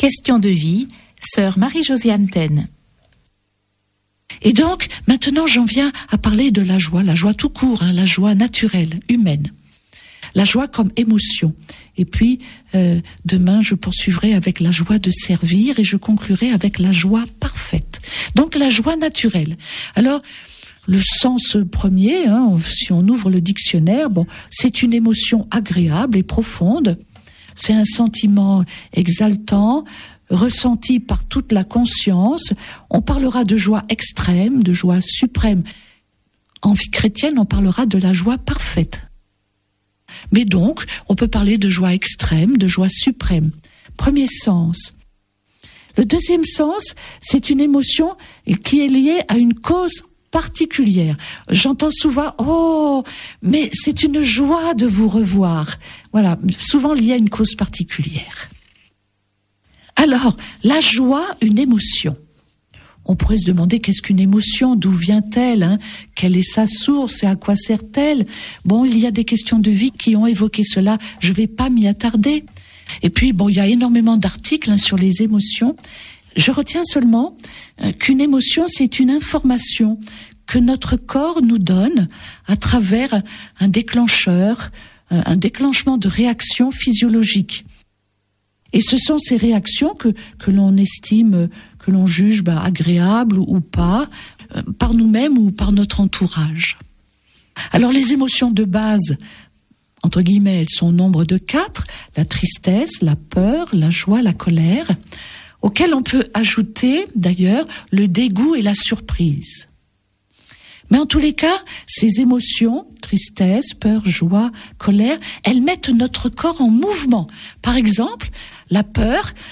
Question de vie, sœur Marie-Josiane Taine. Et donc, maintenant j'en viens à parler de la joie tout court, la joie naturelle, humaine. La joie comme émotion. Et puis, demain, je poursuivrai avec la joie de servir et je conclurai avec la joie parfaite. Donc, la joie naturelle. Alors, le sens premier, si on ouvre le dictionnaire, c'est une émotion agréable et profonde. C'est un sentiment exaltant, ressenti par toute la conscience. On parlera de joie extrême, de joie suprême. En vie chrétienne, on parlera de la joie parfaite. Mais donc, on peut parler de joie extrême, de joie suprême. Premier sens. Le deuxième sens, c'est une émotion qui est liée à une cause particulière. J'entends souvent « Oh, mais c'est une joie de vous revoir ». Voilà, souvent liée à une cause particulière. Alors, la joie, une émotion. On pourrait se demander qu'est-ce qu'une émotion, d'où vient-elle, quelle est sa source et à quoi sert-elle. Bon, il y a des questions de vie qui ont évoqué cela, je ne vais pas m'y attarder. Et puis, il y a énormément d'articles sur les émotions. Je retiens seulement qu'une émotion, c'est une information que notre corps nous donne à travers un déclencheur, un déclenchement de réactions physiologiques. Et ce sont ces réactions que l'on estime, que l'on juge agréables ou pas, par nous-mêmes ou par notre entourage. Alors les émotions de base, entre guillemets, elles sont au nombre de 4, la tristesse, la peur, la joie, la colère, auxquelles on peut ajouter d'ailleurs le dégoût et la surprise. Mais en tous les cas, ces émotions, tristesse, peur, joie, colère, elles mettent notre corps en mouvement. Par exemple, la peur,